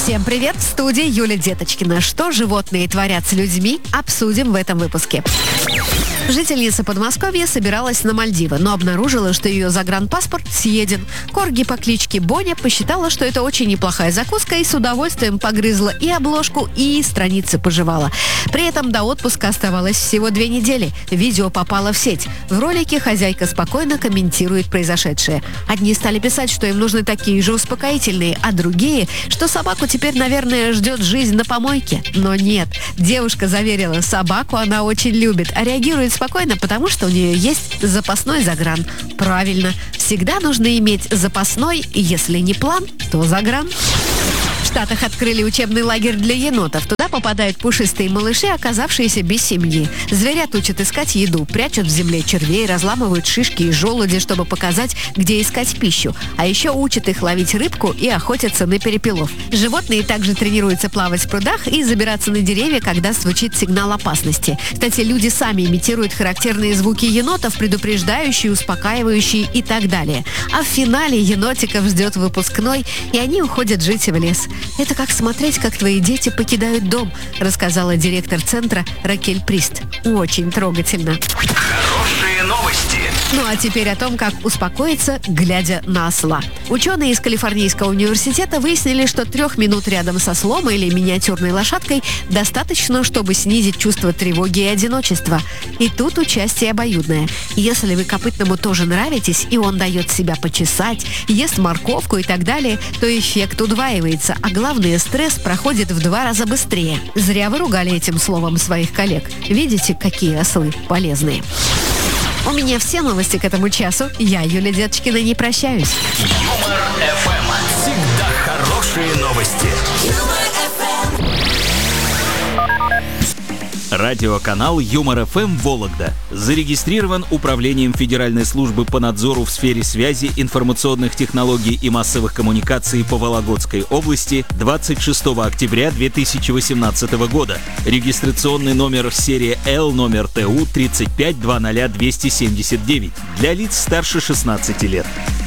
Всем привет! В студии Юлия Деточкина. Что животные творят с людьми, обсудим в этом выпуске. Жительница Подмосковья собиралась на Мальдивы, но обнаружила, что ее загранпаспорт съеден. Корги по кличке Боня посчитала, что это очень неплохая закуска, и с удовольствием погрызла и обложку, и страницы пожевала. При этом до отпуска оставалось всего 2 недели. Видео попало в сеть. В ролике хозяйка спокойно комментирует произошедшее. Одни стали писать, что им нужны такие же успокоительные, а другие, что собаку теперь, наверное, ждет жизнь на помойке. Но нет. Девушка заверила, собаку она очень любит, а реагирует спокойно, потому что у нее есть запасной загран. Правильно. Всегда нужно иметь запасной, если не план, то загран. В Штатах открыли учебный лагерь для енотов. Туда попадают пушистые малыши, оказавшиеся без семьи. Зверят учат искать еду, прячут в земле червей, разламывают шишки и желуди, чтобы показать, где искать пищу. А еще учат их ловить рыбку и охотиться на перепелов. Животные также тренируются плавать в прудах и забираться на деревья, когда звучит сигнал опасности. Кстати, люди сами имитируют характерные звуки енотов, предупреждающие, успокаивающие и так далее. А в финале енотиков ждет выпускной, и они уходят жить в лес. Это как смотреть, как твои дети покидают дом, рассказала директор центра Ракель Прист. Очень трогательно. Хорошие новости. Ну а теперь о том, как успокоиться, глядя на осла. Ученые из Калифорнийского университета выяснили, что 3 минут рядом со ослом или миниатюрной лошадкой достаточно, чтобы снизить чувство тревоги и одиночества. И тут участие обоюдное. Если вы копытному тоже нравитесь, и он дает себя почесать, ест морковку и так далее, то эффект удваивается, а главное, стресс проходит в 2 раза быстрее. Зря вы ругали этим словом своих коллег. Видите, какие ослы полезные. У меня все новости к этому часу. Я, Юлия Деточкина, не прощаюсь. Юмор ФМ. Всегда хорошие новости. Радиоканал Юмор ФМ Вологда зарегистрирован Управлением Федеральной службы по надзору в сфере связи, информационных технологий и массовых коммуникаций по Вологодской области 26 октября 2018 года. Регистрационный номер серия L номер ТУ 3520279 для лиц старше 16 лет.